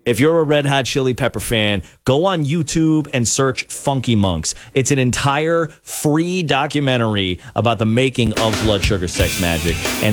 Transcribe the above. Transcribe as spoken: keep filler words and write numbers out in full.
If you're a Red Hot Chili Pepper fan, go on YouTube and search Funky Monks. It's an entire free documentary about the making of Blood Sugar Sex Magik, and